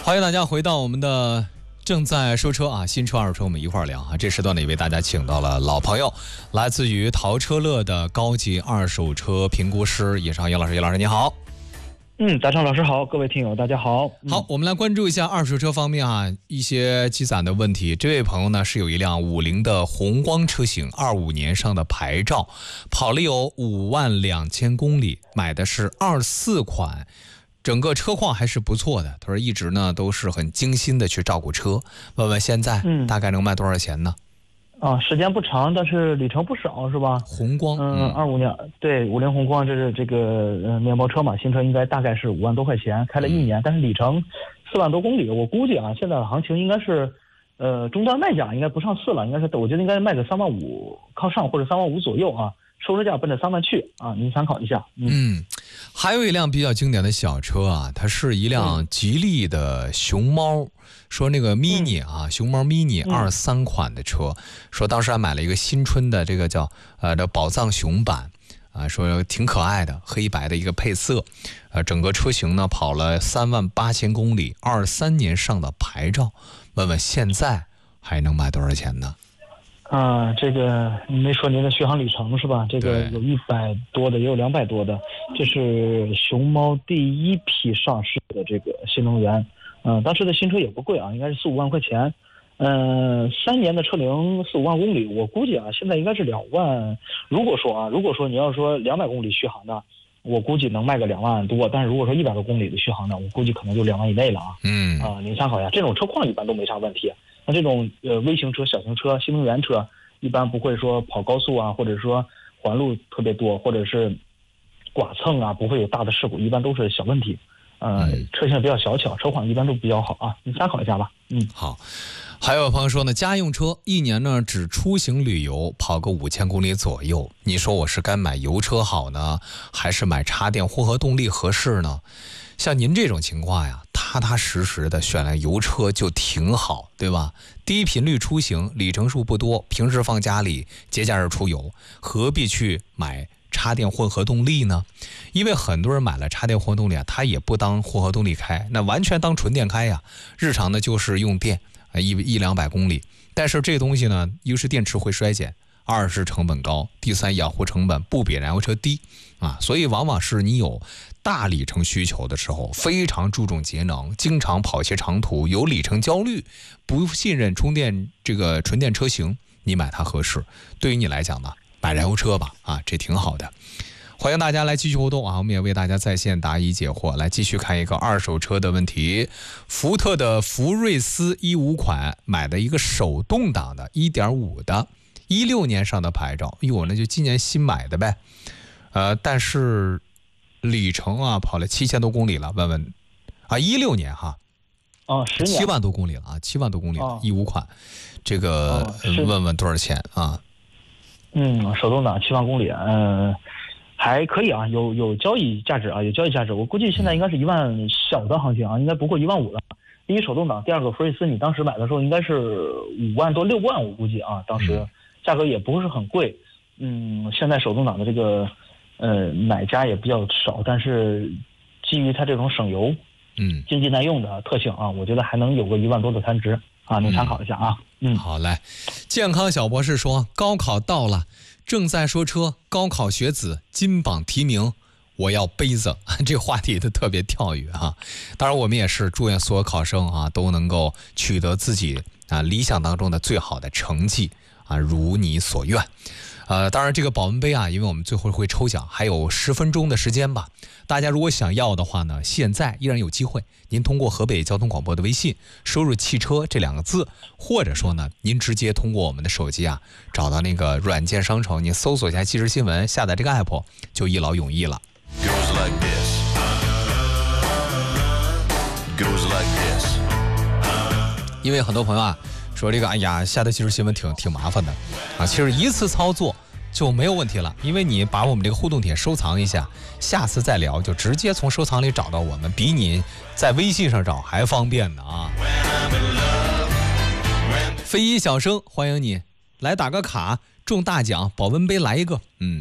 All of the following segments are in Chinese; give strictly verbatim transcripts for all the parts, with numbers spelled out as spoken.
欢迎大家回到我们的正在说车啊，新车二手车我们一块儿聊啊。这时段呢也为大家请到了老朋友，来自于淘车乐的高级二手车评估师叶尚叶老师。叶老师你好。 嗯，达成老师好，各位听友大家好。 嗯、好，我们来关注一下二手车方面啊一些积攒的问题。这位朋友呢是有一辆五菱的宏光车型，二五年上的牌照，跑了有五万两千公里，买的是二四款。整个车况还是不错的，他说一直呢都是很精心的去照顾车，问问现在大概能卖多少钱呢？ 嗯、啊，时间不长，但是里程不少，是吧？ 宏光， 嗯，二五年，对，五菱宏光，这是这个呃面包车嘛，新车应该大概是五万多块钱，开了一年，嗯、但是里程四万多公里，我估计啊，现在的行情应该是，呃，终端卖价应该不上四了，应该是我觉得应该卖个三万五靠上或者三万五左右啊。收车价奔着三万去啊，您参考一下。嗯, 嗯，还有一辆比较经典的小车啊，它是一辆吉利的熊猫，嗯、说那个 mini 啊，嗯、熊猫 mini 二三款的车，嗯、说当时还买了一个新春的这个叫呃的宝藏熊版啊，说挺可爱的，黑白的一个配色，呃，整个车型呢跑了三万八千公里，二三年上的牌照，问问现在还能卖多少钱呢？ 啊，这个您没说您的续航里程是吧？这个有一百多的，也有两百多的。这是熊猫第一批上市的这个新能源，嗯、呃，当时的新车也不贵啊，应该是四五万块钱。嗯、呃，三年的车龄四五万公里，我估计啊，现在应该是两万。如果说啊，如果说你要说两百公里续航的，我估计能卖个两万多。但是如果说一百多公里的续航呢，我估计可能就两万以内了啊。嗯啊，您参考一下，这种车况一般都没啥问题。那这种呃微型车、小型车、新能源车，一般不会说跑高速啊，或者说环路特别多，或者是剐蹭啊，不会有大的事故，一般都是小问题。呃，车型比较小巧，车况一般都比较好啊，你参考一下吧。嗯， 好。还有朋友说呢，家用车一年呢只出行旅游跑个五千公里左右，你说我是该买油车好呢，还是买插电混合动力合适呢？像您这种情况呀，踏踏实实的选辆油车就挺好，对吧？低频率出行，里程数不多，平时放家里，节假日出游，何必去买插电混合动力呢？因为很多人买了插电混合动力啊，他也不当混合动力开，那完全当纯电开呀。日常呢就是用电啊，一一两百公里，但是这东西呢，一是电池会衰减，二是成本高，第三养护成本不比燃油车低啊，所以往往是你有大里程需求的时候，非常注重节能，经常跑些长途，有里程焦虑，不信任充电这个纯电车型，你买它合适。对于你来讲呢，买燃油车吧，啊，这挺好的。欢迎大家来继续互动啊，我们也为大家在线答疑解惑。来继续看一个二手车的问题，福特的福睿斯一五款买的一个手动挡的 一点五 的，一六年上的牌照，哟，那就今年新买的呗。呃，但是里程啊跑了七千多公里了，问问啊，一六年哈， 哦，十年七万多公里了啊，七万多公里了，一五、哦、款，这个、哦、问问多少钱啊？ 嗯，手动挡七万公里，嗯、呃，还可以啊，有有交易价值啊，有交易价值。我估计现在应该是一万小的行情啊，应该不过一万五了。第一手动挡，第二个福睿斯，你当时买的时候应该是五万多六万，我估计啊，当时价格也不是很贵。嗯，现在手动挡的这个呃买家也比较少，但是基于它这种省油、嗯，经济耐用的特性啊，我觉得还能有个一万多的摊值啊，您参考一下啊。嗯， 好嘞。健康小博士说，高考到了，正在说车，高考学子金榜题名，我要杯子。这个话题都特别跳跃啊。当然我们也是祝愿所有考生啊都能够取得自己啊理想当中的最好的成绩啊，如你所愿。呃，当然这个保温杯啊，因为我们最后会抽奖，还有十分钟的时间吧。大家如果想要的话呢，现在依然有机会。您通过河北交通广播的微信输入汽车这两个字，或者说呢，您直接通过我们的手机啊，找到那个软件商城，您搜索一下即时新闻，下载这个 app 就一劳永逸了。Goes like this. Goes like this. 因为很多朋友啊说这个，哎呀，下载即时新闻挺挺麻烦的啊。其实一次操作就没有问题了，因为你把我们这个互动帖收藏一下，下次再聊就直接从收藏里找到我们，比你在微信上找还方便呢啊。飞一小生，欢迎你来打个卡，中大奖，保温杯来一个。嗯，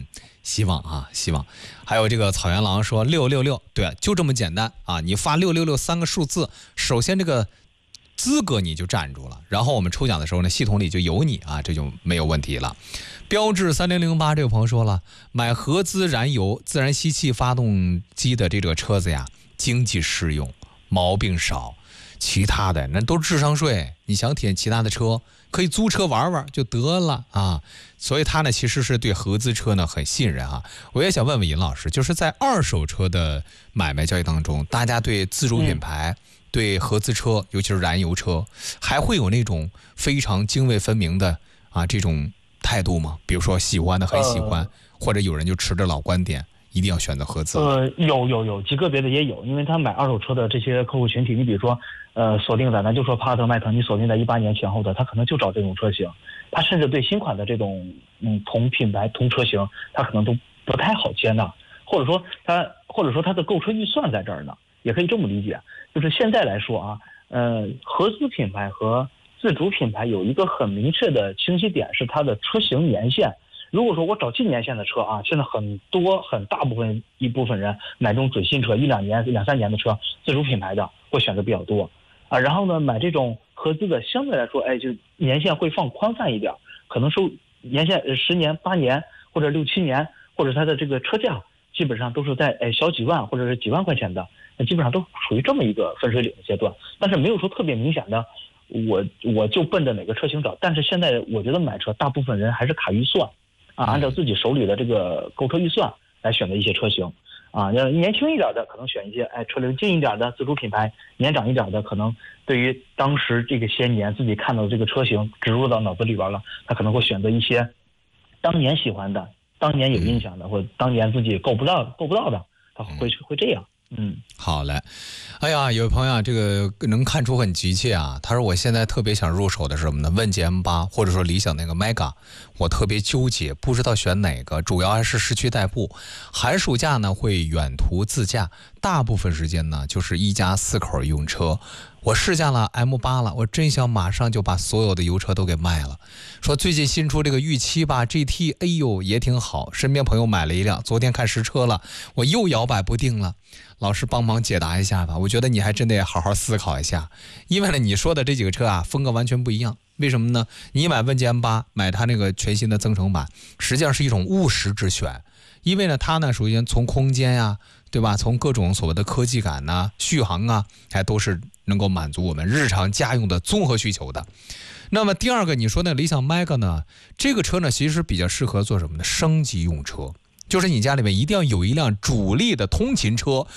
希望啊，希望。还有这个草原狼说六六六，对，就这么简单啊！你发六六六三个数字，首先这个资格你就站住了，然后我们抽奖的时候呢，系统里就有你啊，这就没有问题了。标致三零零八这位朋友说了，买合资燃油自然吸气发动机的这个车子呀，经济适用，毛病少。其他的那都是智商税，你想体验其他的车，可以租车玩玩就得了啊。所以他呢其实是对合资车呢很信任啊。我也想问问尹老师，就是在二手车的买卖交易当中，大家对自主品牌、嗯、对合资车，尤其是燃油车，还会有那种非常泾渭分明的啊这种态度吗？比如说喜欢的很喜欢、呃、或者有人就持着老观点一定要选择合资。 呃，有有有极个别的也有，因为他买二手车的这些客户群体，你比如说，呃，锁定在咱就说帕萨特、迈腾，你锁定在一八年前后的，他可能就找这种车型，他甚至对新款的这种嗯同品牌同车型，他可能都不太好接纳，或者说他或者说他的购车预算在这儿呢，也可以这么理解。就是现在来说啊，呃，合资品牌和自主品牌有一个很明确的清晰点，是它的车型年限。如果说我找近年限的车啊，现在很多很大部分一部分人买这种准新车，一两年两三年的车，自主品牌的会选择比较多啊。然后呢，买这种合资的相对来说，哎，就年限会放宽泛一点，可能收年限十年、八年或者六七年，或者它的这个车价基本上都是在哎小几万或者是几万块钱的，那基本上都属于这么一个分水岭的阶段，但是没有说特别明显的，我我就奔着哪个车型找。但是现在我觉得买车大部分人还是卡预算。啊，按照自己手里的这个购车预算来选择一些车型，啊，要年轻一点的可能选一些哎车龄近一点的自主品牌，年长一点的可能对于当时这个些年自己看到的这个车型植入到脑子里边了，他可能会选择一些当年喜欢的、当年有印象的，或者当年自己够不到、够不到的，他会会这样。嗯， 好嘞。哎呀，有位朋友啊，这个能看出很急切啊。他说我现在特别想入手的是什么呢？问界 M 八 或者说理想那个 Mega， 我特别纠结，不知道选哪个，主要还是市区代步。寒暑假呢会远途自驾，大部分时间呢就是一家四口用车。我试驾了 M 八 了，我真想马上就把所有的油车都给卖了。说最近新出这个御七吧 G T， 哎呦也挺好，身边朋友买了一辆，昨天看实车了，我又摇摆不定了。老师帮忙解答一下吧，我觉得你还真得好好思考一下，因为呢你说的这几个车啊风格完全不一样。为什么呢？你买问界 M 八， 买它那个全新的增程版，实际上是一种务实之选。因为呢它呢首先从空间呀、啊，对吧，从各种所谓的科技感呐、啊、续航啊，还都是能够满足我们日常家用的综合需求的。那么第二个你说那理想 Mega 呢，这个车呢其实比较适合做什么呢？升级用车，就是你家里面一定要有一辆主力的通勤车，